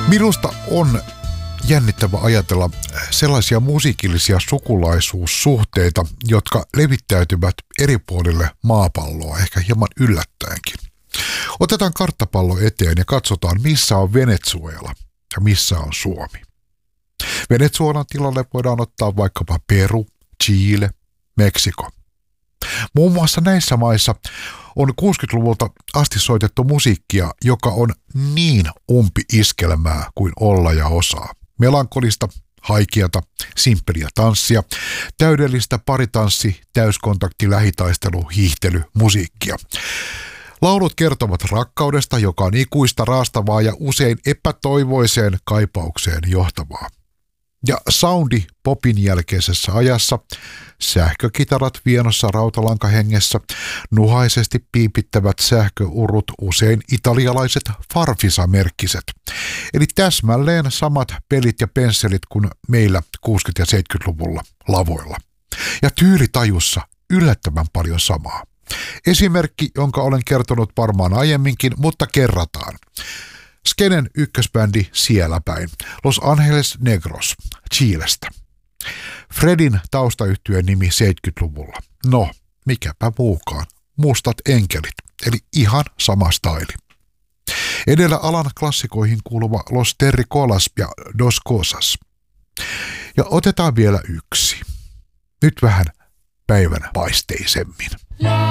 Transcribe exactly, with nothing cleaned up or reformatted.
Minusta on jännittävä ajatella sellaisia musiikillisia sukulaisuussuhteita, jotka levittäytyvät eri puolille maapalloa, ehkä hieman yllättäenkin. Otetaan karttapallo eteen ja katsotaan, missä on Venezuela ja missä on Suomi. Venezuelan tilalle voidaan ottaa vaikkapa Peru, Chile, Meksiko. Muun muassa näissä maissa on kuusikymmentäluvulta asti soitettu musiikkia, joka on niin umpi-iskelmää kuin olla ja osaa. Melankolista, haikeata, simppeliä tanssia, täydellistä paritanssi, täyskontakti, lähitaistelu, hiihtely, musiikkia. Laulut kertovat rakkaudesta, joka on ikuista, raastavaa ja usein epätoivoiseen kaipaukseen johtavaa. Ja soundi popin jälkeisessä ajassa, sähkökitarat vienossa rautalankahengessä, nuhaisesti piipittävät sähköurut, usein italialaiset Farfisa-merkkiset. Eli täsmälleen samat pelit ja pensselit kuin meillä kuusikymmentä- ja seitsemänkymmentäluvulla lavoilla. Ja tyylitajussa yllättävän paljon samaa. Esimerkki, jonka olen kertonut varmaan aiemminkin, mutta kerrataan. Skenen ykkösbändi siellä päin, Los Angeles Negros, Chilestä. Fredin taustayhtyeen nimi seitsemänkymmentäluvulla. No, mikäpä muukaan. Mustat enkelit, eli ihan sama staili. Edellä alan klassikoihin kuuluva Los Terricolas ja Dos Cosas. Ja otetaan vielä yksi. Nyt vähän päivän paisteisemmin.